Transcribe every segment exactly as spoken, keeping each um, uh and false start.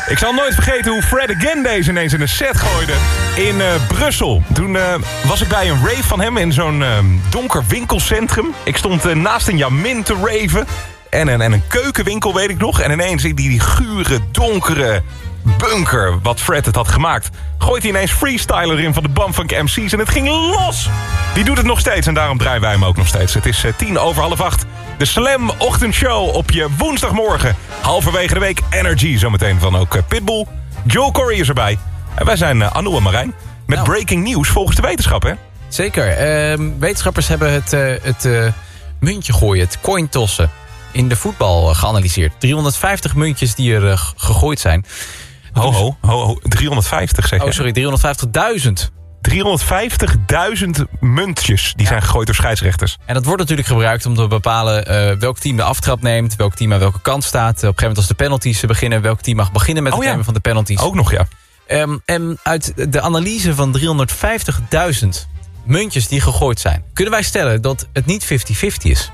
Ik zal nooit vergeten hoe Fred Again deze ineens in een set gooide in uh, Brussel. Toen uh, was ik bij een rave van hem in zo'n uh, donker winkelcentrum. Ik stond uh, naast een Jamin te raven en een, en een keukenwinkel, weet ik nog. En ineens die, die gure, donkere bunker wat Fred het had gemaakt, gooit hij ineens freestyler in van de Bumfunk M C's en het ging los. Die doet het nog steeds en daarom draaien wij hem ook nog steeds. Het is uh, tien over half acht. De Slam ochtendshow op je woensdagmorgen. Halverwege de week Energy. Zometeen van ook uh, Pitbull. Joel Corey is erbij. En wij zijn uh, Anouk en Marijn. Met nou. breaking news volgens de wetenschap, hè? Zeker. Uh, wetenschappers hebben het, uh, het uh, muntje gooien, het coin tossen, in de voetbal uh, geanalyseerd. driehonderdvijftig muntjes die er uh, gegooid zijn. Ho, ho, ho, ho. driehonderdvijftig zeg je? Oh, sorry, driehonderdvijftigduizend. driehonderdvijftigduizend muntjes die ja. zijn gegooid door scheidsrechters. En dat wordt natuurlijk gebruikt om te bepalen uh, welk team de aftrap neemt, welk team aan welke kant staat. Op een gegeven moment als de penalties beginnen, welk team mag beginnen met oh, het nemen ja. van de penalties. Ook nog, ja. Um, en uit de analyse van driehonderdvijftigduizend muntjes die gegooid zijn, kunnen wij stellen dat het niet vijftig vijftig is.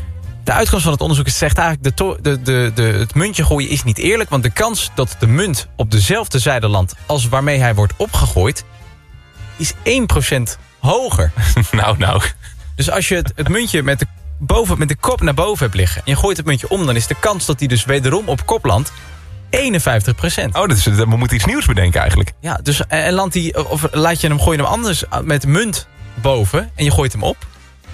De uitkomst van het onderzoek zegt eigenlijk, de, de, de, de, het muntje gooien is niet eerlijk, want de kans dat de munt op dezelfde zijde landt als waarmee hij wordt opgegooid is één procent hoger. nou, nou. Dus als je het, het muntje met de, boven, met de kop naar boven hebt liggen en je gooit het muntje om, dan is de kans dat hij dus wederom op kop landt eenenvijftig procent. Oh, dat is, we moeten iets nieuws bedenken eigenlijk. Ja, dus en landt hij, of laat je hem, gooi je hem anders met de munt boven en je gooit hem op,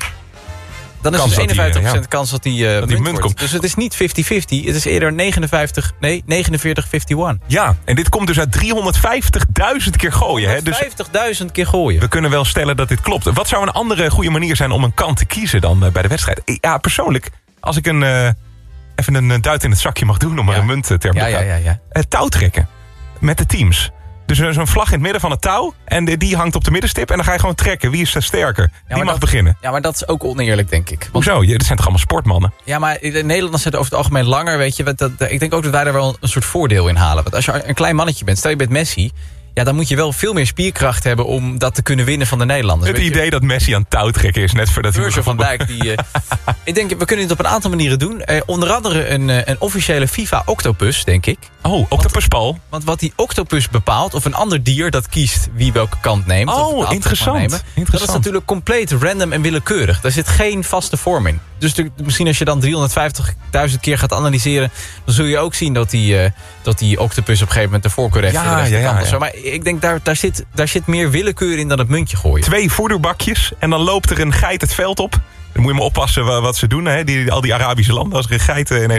dan is het dus eenenvijftig procent ja. kans dat die, uh, dat die munt, munt komt. Dus het is niet vijftig vijftig, het is eerder negenenvijftig, nee, negenenveertig eenenvijftig. Ja, en dit komt dus uit driehonderdvijftigduizend keer gooien. Hè? Dus vijftigduizend keer gooien. We kunnen wel stellen dat dit klopt. Wat zou een andere goede manier zijn om een kant te kiezen dan uh, bij de wedstrijd? Ja, persoonlijk, als ik een, uh, even een duit in het zakje mag doen om ja. een muntterm ja, ja, ja, ja. uh, touw trekken met de teams. Dus er is zo'n vlag in het midden van het touw en die hangt op de middenstip en dan ga je gewoon trekken. Wie is sterker? Ja, die mag dat, beginnen. Ja, maar dat is ook oneerlijk, denk ik. Want, hoezo? Ja, dat zijn toch allemaal sportmannen? Ja, maar de Nederlanders zijn over het algemeen langer, weet je. Dat, dat, ik denk ook dat wij daar wel een soort voordeel in halen. Want als je een klein mannetje bent, stel je bent Messi, ja, dan moet je wel veel meer spierkracht hebben om dat te kunnen winnen van de Nederlanders. Het idee je? dat Messi aan touw trekken is net voordat hij... Virgil van Dijk, die... Uh, ik denk, we kunnen het op een aantal manieren doen. Uh, onder andere een, uh, een officiële FIFA-octopus, denk ik. Oh, octopuspal. Want, want wat die octopus bepaalt, of een ander dier dat kiest wie welke kant neemt. Oh, of interessant. Nemen, interessant. Dat is natuurlijk compleet random en willekeurig. Daar zit geen vaste vorm in. Dus de, misschien als je dan driehonderdvijftigduizend keer gaat analyseren, dan zul je ook zien dat die, uh, dat die octopus op een gegeven moment de voorkeur heeft ja, voor de rechterkant. Ja, ja, ja. Maar ik denk, daar, daar, zit, daar zit meer willekeur in dan het muntje gooien. Twee voederbakjes en dan loopt er een geit het veld op. Dan moet je maar oppassen wat ze doen, hè? Die, al die Arabische landen. Als er een geit in